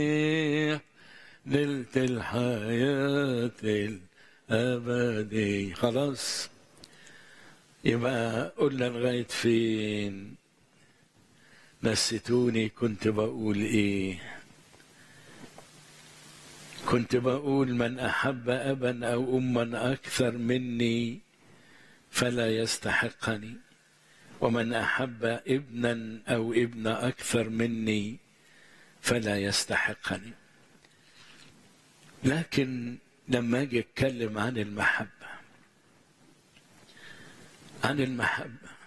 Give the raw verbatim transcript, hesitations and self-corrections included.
نلت الحياة الأبدية. خلاص، يبقى قلنا لغاية فين؟ نسيتوني كنت بقول ايه؟ كنت بقول من أحب أبا أو أما أكثر مني فلا يستحقني، ومن أحب ابنا أو ابنة أكثر مني فلا يستحقني. لكن لما أجي أتكلم عن المحبة، عن المحبة